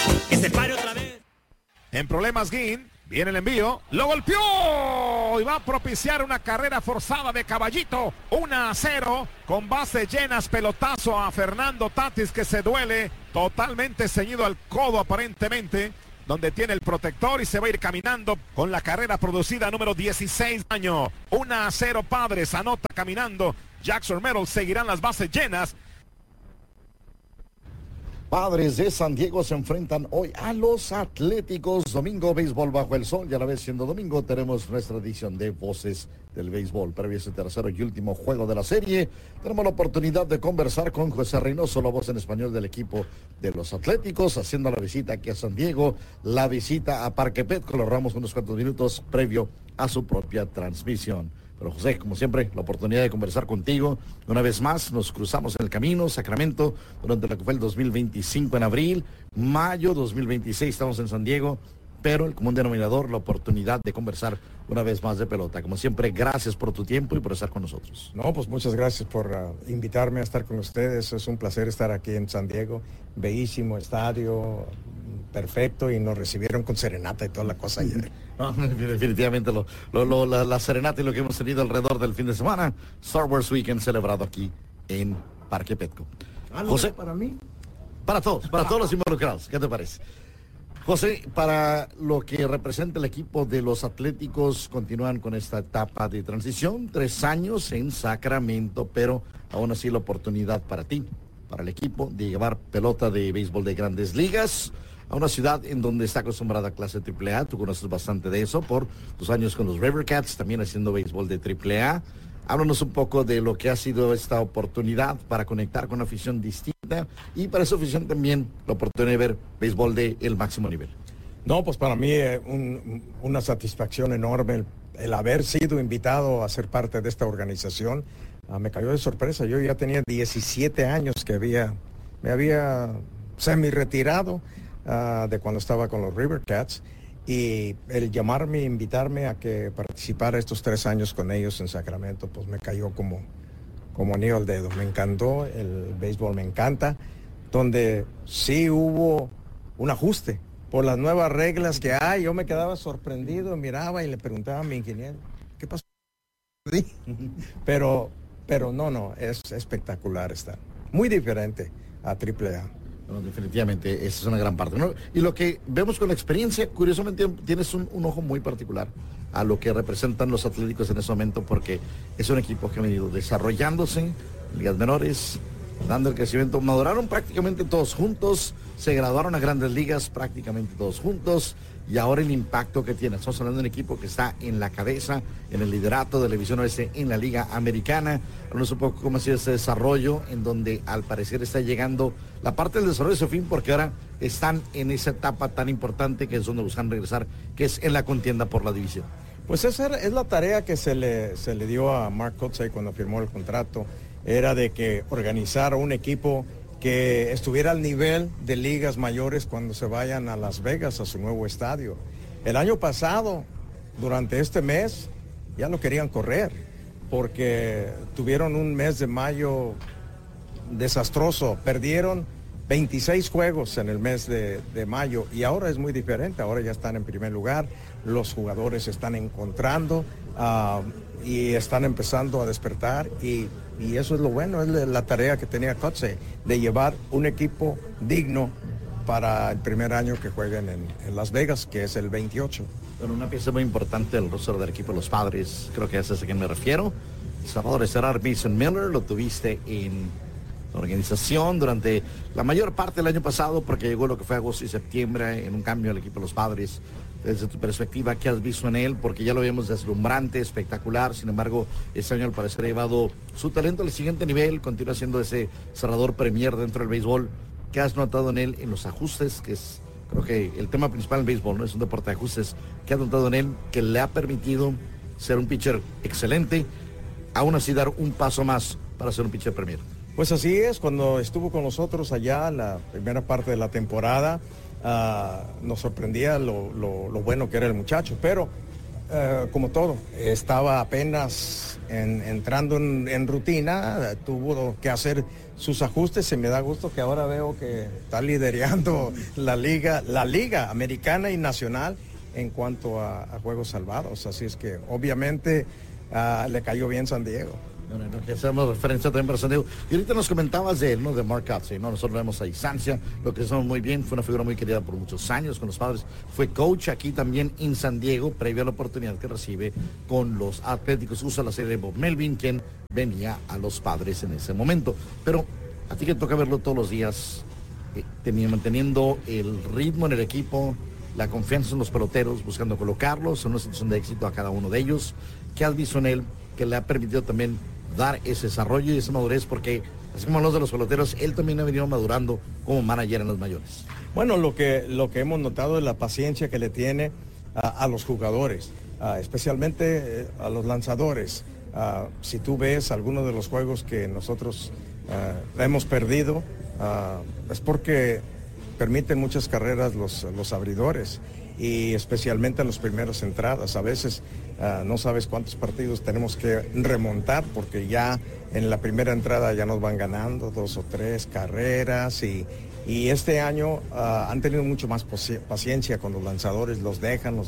Que se pare otra vez. En problemas Guin, viene el envío, lo golpeó y va a propiciar una carrera forzada de Caballito. 1-0 con bases llenas, pelotazo a Fernando Tatis que se duele, totalmente ceñido al codo aparentemente, donde tiene el protector y se va a ir caminando con la carrera producida número 16 año. 1-0 Padres, anota caminando. Jackson Merrill, seguirán las bases llenas. Padres de San Diego se enfrentan hoy a los Atléticos. Domingo, béisbol bajo el sol. Y a la vez siendo domingo, tenemos nuestra edición de Voces del Béisbol. Previo a ese tercero y último juego de la serie, tenemos la oportunidad de conversar con José Reynoso, la voz en español del equipo de los Atléticos, haciendo la visita aquí a San Diego, la visita a Parque Petco. Lo ahorramos unos cuantos minutos previo a su propia transmisión. Pero José, como siempre, la oportunidad de conversar contigo. Una vez más, nos cruzamos en el camino, Sacramento, durante lo que fue el 2025 en abril, mayo 2026, estamos en San Diego, pero el común denominador, la oportunidad de conversar una vez más de pelota. Como siempre, gracias por tu tiempo y por estar con nosotros. No, pues muchas gracias por invitarme a estar con ustedes. Es un placer estar aquí en San Diego. Bellísimo estadio, perfecto, y nos recibieron con serenata y toda la cosa. No, definitivamente la serenata y lo que hemos tenido alrededor del fin de semana. Star Wars Weekend celebrado aquí en Parque Petco. José, para mí. Para todos los involucrados. ¿Qué te parece? José, para lo que representa el equipo de los Atléticos, continúan con esta etapa de transición, 3 años en Sacramento, pero aún así la oportunidad para ti, para el equipo, de llevar pelota de béisbol de Grandes Ligas a una ciudad en donde está acostumbrada a clase AAA. Tú conoces bastante de eso por tus años con los Rivercats, también haciendo béisbol de AAA. Háblanos un poco de lo que ha sido esta oportunidad para conectar con una afición distinta y para esa afición también la oportunidad de ver béisbol de el máximo nivel. No, pues para mí una satisfacción enorme el haber sido invitado a ser parte de esta organización. Me cayó de sorpresa. Yo ya tenía 17 años que me había semi-retirado de cuando estaba con los Rivercats, y el llamarme, invitarme a que participara estos 3 años con ellos en Sacramento, pues me cayó como anillo al dedo. Me encantó, el béisbol me encanta, donde sí hubo un ajuste por las nuevas reglas que hay. Yo me quedaba sorprendido, miraba y le preguntaba a mi ingeniero, ¿qué pasó? Pero no, es espectacular estar. Muy diferente a AAA. Bueno, definitivamente, esa es una gran parte, ¿no? Y lo que vemos con la experiencia, curiosamente tienes un ojo muy particular a lo que representan los Atléticos en ese momento, porque es un equipo que ha venido desarrollándose en ligas menores, dando el crecimiento, maduraron prácticamente todos juntos, se graduaron a Grandes Ligas prácticamente todos juntos, y ahora el impacto que tiene. Estamos hablando de un equipo que está en la cabeza, en el liderato de la división oeste en la Liga Americana. Hablamos un poco cómo ha sido ese desarrollo, en donde al parecer está llegando la parte del desarrollo de su fin, porque ahora están en esa etapa tan importante que es donde buscan regresar, que es en la contienda por la división. Pues esa es la tarea que se le dio a Mark Kotsay cuando firmó el contrato, era de que organizara un equipo que estuviera al nivel de ligas mayores cuando se vayan a Las Vegas, a su nuevo estadio. El año pasado, durante este mes, ya lo querían correr, porque tuvieron un mes de mayo desastroso. Perdieron 26 juegos en el mes de mayo, y ahora es muy diferente. Ahora ya están en primer lugar, los jugadores se están encontrando y están empezando a despertar, y eso es lo bueno, es la tarea que tenía Kotsay, de llevar un equipo digno para el primer año que jueguen en Las Vegas, que es el 28. Bueno, una pieza muy importante del roster del equipo de los Padres, creo que ese es a quien me refiero. Salvador Cerrar, Mason Miller, lo tuviste en la organización durante la mayor parte del año pasado, porque llegó lo que fue agosto y septiembre en un cambio al equipo de los Padres. Desde tu perspectiva, ¿qué has visto en él? Porque ya lo vemos deslumbrante, espectacular. Sin embargo, este año al parecer ha llevado su talento al siguiente nivel. Continúa siendo ese cerrador premier dentro del béisbol. ¿Qué has notado en él en los ajustes? Que es, creo que el tema principal del béisbol, ¿no? Es un deporte de ajustes. ¿Qué has notado en él que le ha permitido ser un pitcher excelente, aún así dar un paso más para ser un pitcher premier? Pues así es. Cuando estuvo con nosotros allá la primera parte de la temporada, nos sorprendía lo bueno que era el muchacho, pero como todo, estaba apenas entrando en rutina, tuvo que hacer sus ajustes y me da gusto que ahora veo que está liderando la liga americana y nacional en cuanto a juegos salvados, así es que obviamente le cayó bien San Diego. Bueno, que hacemos referencia también para San Diego. Y ahorita nos comentabas de él, ¿no? De Mark Kotsay, ¿no? Nosotros lo vemos a distancia, lo que sabemos muy bien, fue una figura muy querida por muchos años con los Padres. Fue coach aquí también en San Diego, previo a la oportunidad que recibe con los Atléticos. Usa la serie de Bob Melvin, quien venía a los Padres en ese momento. Pero a ti que toca verlo todos los días, manteniendo el ritmo en el equipo, la confianza en los peloteros, buscando colocarlos en una situación de éxito a cada uno de ellos. ¿Qué has visto en él que le ha permitido también dar ese desarrollo y esa madurez? Porque así como los de los peloteros, él también ha venido madurando como manager en los mayores. Bueno, lo que hemos notado es la paciencia que le tiene a los jugadores, especialmente a los lanzadores. Si tú ves algunos de los juegos que nosotros hemos perdido, es porque permiten muchas carreras los abridores y especialmente en las primeras entradas. A veces no sabes cuántos partidos tenemos que remontar porque ya en la primera entrada ya nos van ganando 2 o 3 carreras y este año han tenido mucho más paciencia con los lanzadores, los dejan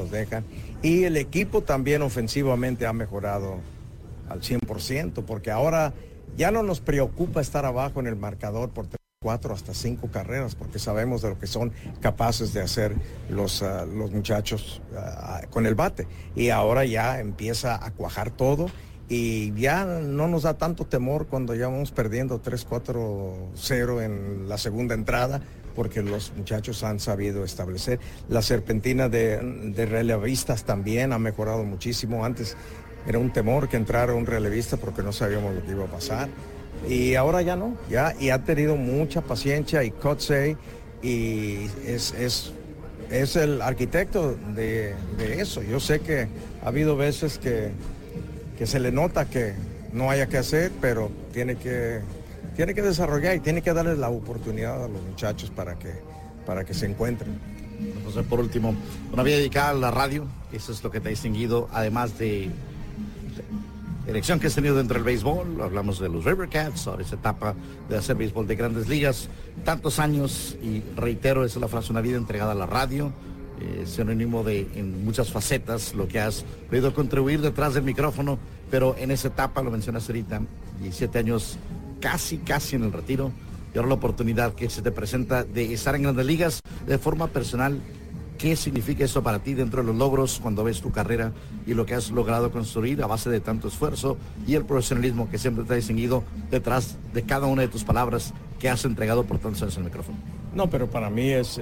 y el equipo también ofensivamente ha mejorado al 100% porque ahora ya no nos preocupa estar abajo en el marcador por 4 hasta 5 carreras, porque sabemos de lo que son capaces de hacer los muchachos con el bate. Y ahora ya empieza a cuajar todo y ya no nos da tanto temor cuando ya vamos perdiendo 3-4-0 en la segunda entrada, porque los muchachos han sabido establecer. La serpentina de relevistas también ha mejorado muchísimo. Antes era un temor que entrara un relevista porque no sabíamos lo que iba a pasar. Y ahora ya no, y ha tenido mucha paciencia y Kotsay y es el arquitecto de eso. Yo sé que ha habido veces que se le nota que no haya que hacer, pero tiene que desarrollar y tiene que darles la oportunidad a los muchachos para que se encuentren. José, por último, una vida dedicada a la radio, eso es lo que te ha distinguido, además de elección que has tenido dentro del béisbol. Hablamos de los River Cats, ahora esa etapa de hacer béisbol de grandes ligas, tantos años, y reitero, esa es la frase, una vida entregada a la radio, sinónimo de en muchas facetas lo que has podido contribuir detrás del micrófono, pero en esa etapa, lo mencionaste ahorita, 17 años casi en el retiro, y ahora la oportunidad que se te presenta de estar en grandes ligas de forma personal. ¿Qué significa eso para ti dentro de los logros cuando ves tu carrera y lo que has logrado construir a base de tanto esfuerzo y el profesionalismo que siempre te ha distinguido detrás de cada una de tus palabras que has entregado por tantos años en el micrófono? No, pero para mí es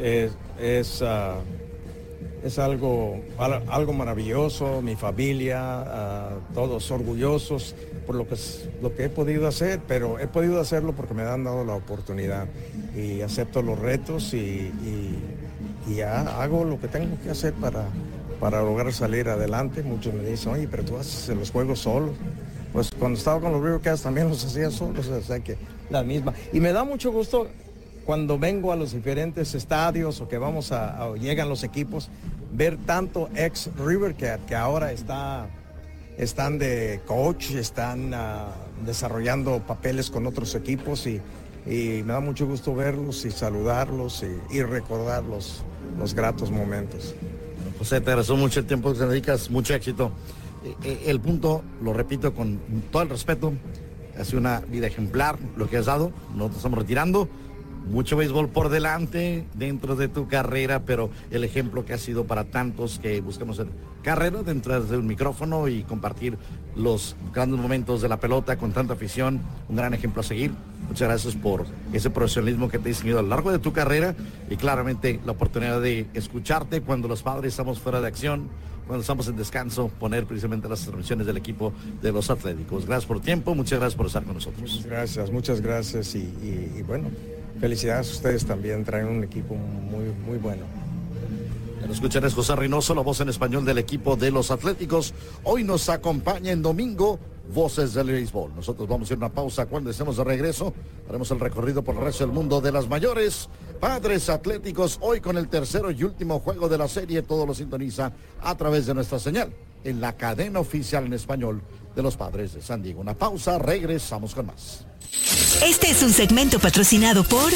algo maravilloso, mi familia, todos orgullosos por lo que he podido hacer, pero he podido hacerlo porque me han dado la oportunidad y acepto los retos y ya hago lo que tengo que hacer para lograr salir adelante. Muchos me dicen, oye, pero tú haces los juegos solo. Pues cuando estaba con los River Cats también los hacía solos, o sea que la misma. Y me da mucho gusto cuando vengo a los diferentes estadios o que llegan los equipos, ver tanto ex River Cat que ahora están de coach, están desarrollando papeles con otros equipos y me da mucho gusto verlos y saludarlos y recordar los gratos momentos. José, te agradezco mucho el tiempo que te dedicas, mucho éxito. El punto, lo repito con todo el respeto, ha sido una vida ejemplar lo que has dado, nosotros estamos retirando, mucho béisbol por delante dentro de tu carrera, pero el ejemplo que ha sido para tantos que buscamos hacer carrera dentro de un micrófono y compartir los grandes momentos de la pelota con tanta afición, un gran ejemplo a seguir. Muchas gracias por ese profesionalismo que te ha distinguido a lo largo de tu carrera y claramente la oportunidad de escucharte cuando los Padres estamos fuera de acción, cuando estamos en descanso, poner precisamente las transmisiones del equipo de los Atléticos. Gracias por el tiempo, muchas gracias por estar con nosotros. Muchas gracias y bueno, felicidades a ustedes también, traen un equipo muy bueno. Ya lo escuchan, es José Reynoso, la voz en español del equipo de los Atléticos. Hoy nos acompaña en domingo Voces del Béisbol. Nosotros vamos a ir a una pausa. Cuando estemos de regreso, haremos el recorrido por el resto del mundo de las mayores. Padres Atléticos, hoy con el tercero y último juego de la serie. Todo lo sintoniza a través de nuestra señal en la cadena oficial en español de los Padres de San Diego. Una pausa, regresamos con más. Este es un segmento patrocinado por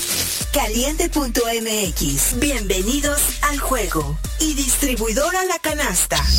Caliente.mx. Bienvenidos al juego. Y Distribuidora La Canasta.